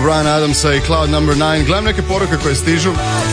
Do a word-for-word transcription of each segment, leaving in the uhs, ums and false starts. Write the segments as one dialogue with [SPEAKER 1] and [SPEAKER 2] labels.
[SPEAKER 1] Bryan Adamsa i Cloud number nine. Gledam neke poruke koje stižu.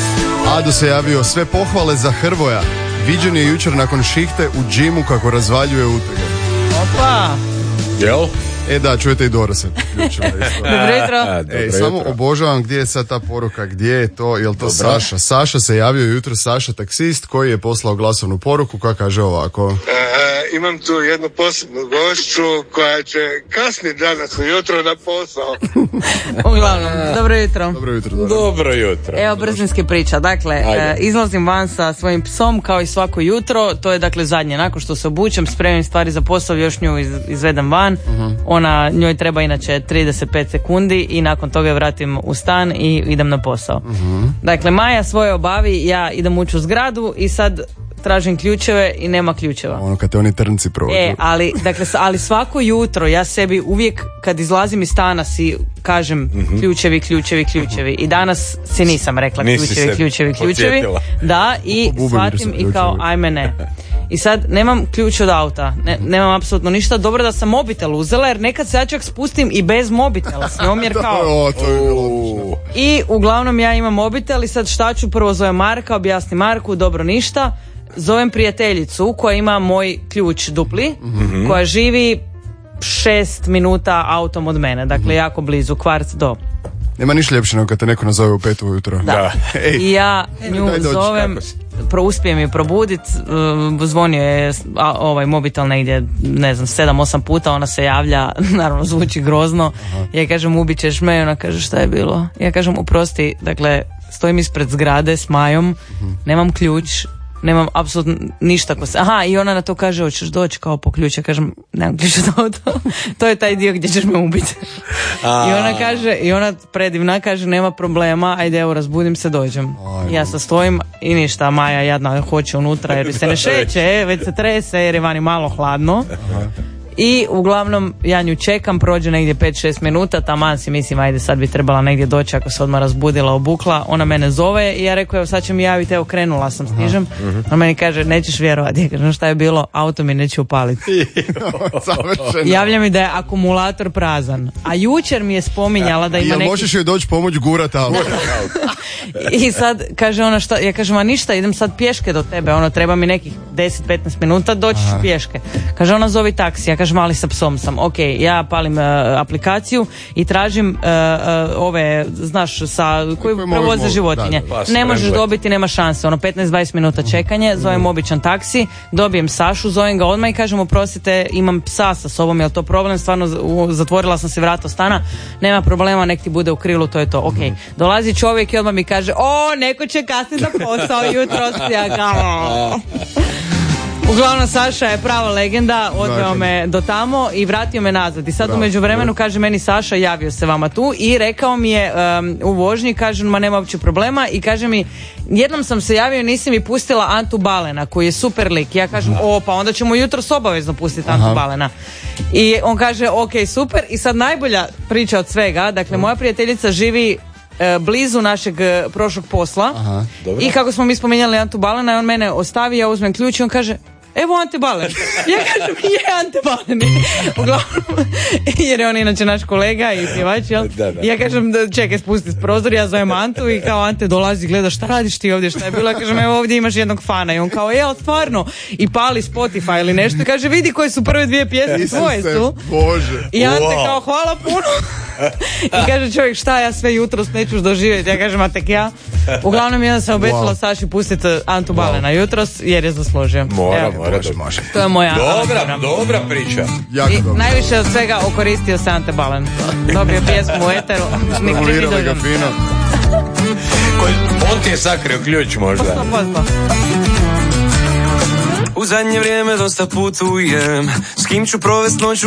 [SPEAKER 1] Ado se javio, sve pohvale za Hrvoja. Viđen je jučer nakon šihte u džimu kako razvaljuje utege.
[SPEAKER 2] Opa!
[SPEAKER 3] Jel?
[SPEAKER 1] E da, čujete i Dora se ključila.
[SPEAKER 2] Dobro jutro.
[SPEAKER 1] Ej, samo obožavam gdje je sad ta poruka, gdje je to, je li to Dobro. Saša? Saša se javio jutro, Saša taksist koji je poslao glasovnu poruku koja kaže ovako.
[SPEAKER 4] E, imam tu jednu posebnu gošću koja će kasniti danas ujutro na posao.
[SPEAKER 2] Uglavnom, dobro jutro.
[SPEAKER 1] Dobro jutro. Dobro,
[SPEAKER 3] dobro jutro.
[SPEAKER 2] Evo brzinske priča. Dakle, e, izlazim van sa svojim psom kao i svako jutro. To je dakle zadnje. Nakon što se obučem, spremim stvari za posao, još nju iz, izvedem van. Uh-huh. Ona, njoj treba inače trideset pet sekundi i nakon toga je vratim u stan i idem na posao. Uh-huh. Dakle, Maja svoje obavi, ja idem ući u zgradu i sad tražim ključeve i nema ključeva.
[SPEAKER 1] Ono kad te oni trnci prođu.
[SPEAKER 2] E, ali, dakle, ali svako jutro ja sebi uvijek kad izlazim iz stana si kažem mm-hmm. ključevi, ključevi, ključevi. I danas si nisam rekla
[SPEAKER 3] Nisi
[SPEAKER 2] ključevi, ključevi, ključevi.
[SPEAKER 3] Podsjetila.
[SPEAKER 2] Da, i shvatim i kao ajme ne. I sad nemam ključ od auta, ne, nemam apsolutno ništa. Dobro da sam mobitel uzela jer nekad se ja čak spustim i bez mobitela s njom jer kao...
[SPEAKER 1] o, to je bilo
[SPEAKER 2] I uglavnom ja imam mobitel i sad šta ću, prvo zovem Marka, objasni Marku, dobro ništa. Zovem prijateljicu koja ima moj ključ dupli, mm-hmm. koja živi šest minuta autom od mene, dakle mm-hmm. jako blizu, kvart do.
[SPEAKER 1] Nema ništa ljepše nego kad te neko nazove u pet ujutro.
[SPEAKER 2] Da. da. I ja nju Ej, zovem, prouspijem je probudit, uh, zvonio je a, ovaj mobitel negdje, ne znam, sedam osam puta, ona se javlja, naravno zvuči grozno. Aha. Ja kažem ubit ćeš me, ona kaže šta je bilo? Ja kažem oprosti, dakle stojim ispred zgrade s Majom, uh-huh. nemam ključ, nemam apsolutno ništa ko se... Aha, i ona na to kaže, hoćeš doći kao po ključ. Ja kažem, nemam ključ od auto. To je taj dio gdje ćeš me ubiti. I ona kaže, i ona predivna kaže, nema problema, ajde evo, razbudim se, dođem. Aj, ja sa stojim i ništa, Maja jadna hoće unutra jer se ne šeće, već se trese jer je vani malo hladno. Aha. I uglavnom ja nju čekam, prođe negdje pet šest minuta, taman si mislim ajde sad bi trebala negdje doći ako se odmah razbudila, obukla, ona mene zove i ja rekao evo sad će mi javiti, evo krenula sam, stižem. Uh-huh. Ona meni kaže nećeš vjerovati, ja kažem šta je bilo, auto mi neće upaliti. Javlja mi da je akumulator prazan, a jučer mi je spominjala da ima
[SPEAKER 1] Jel
[SPEAKER 2] neki...
[SPEAKER 1] možeš joj doći pomoć gurat auto?
[SPEAKER 2] I sad kaže ona šta, ja kažem a ništa, idem sad pješke do tebe, ono treba mi nekih deset petnaest minuta, doći ću pješke. Kaže ona zovi taksi, ja kažem ali sa psom sam, ok, ja palim uh, aplikaciju i tražim uh, uh, ove, znaš, sa koji prevoze životinje. Da, da, ne možeš dobiti, nema šanse, ono petnaest dvadeset minuta čekanje, zovem običan taksi, dobijem Sašu, zovem ga odmah i kažem oprostite, imam psa sa sobom, je li to problem, stvarno zatvorila sam se vrata stana, nema problema, nek ti bude u krilu, to je to, ok. Dolazi čovjek i odmah mi kaže, o, neko će kasniti za posao jutros, ja kao... Uglavnom Saša je prava legenda, odveo me do tamo i vratio me nazad. I sad u međuvremenu kaže meni Saša, javio se vama tu i rekao mi je um, u vožnji, kaže ma nema uopće problema i kaže mi, jednom sam se javio i nisi mi pustila Antu Balena koji je super lik. Ja kažem, o pa onda ćemo jutros obavezno pustiti Antu Aha. Balena. I on kaže, ok, super. I sad najbolja priča od svega, dakle moja prijateljica živi blizu našeg prošlog posla. Aha, i kako smo mi spominjali Antu Balena, on mene ostavi, ja uzmem ključ i on kaže evo Ante Balen. Ja kažem je Ante Balen. Uglavnom, jer je on inače naš kolega i pjevač, jel? Da, da. Ja kažem da čekaj spusti s prozor, ja zovem Antu i kao Ante dolazi, gleda šta radiš ti ovdje, šta je bilo, ja kažem evo ovdje imaš jednog fana i on kao je, stvarno, i pali Spotify ili nešto i kaže vidi koje su prve dvije pjesme, svoje su.
[SPEAKER 1] Bože.
[SPEAKER 2] I Ante wow. kao hvala puno. I kaže čovjek šta ja sve jutros nećuš doživjeti, ja kažem a tek ja. Uglavnom ja sam obećala wow. Saši pustiti Antu Balena wow. jutros jer je zaslužio.
[SPEAKER 3] Mora, mora, može.
[SPEAKER 2] To je moja
[SPEAKER 3] dobra, avantura. Dobra priča.
[SPEAKER 2] I najviše od svega okoristio se Ante Balen. Dobio pjesmu u eteru.
[SPEAKER 1] Regulirali ga fino.
[SPEAKER 3] On ti je sakrio ključ možda.
[SPEAKER 2] Posto, posto.
[SPEAKER 5] U zadnje vrijeme dosta putujem, s kim ću provest noć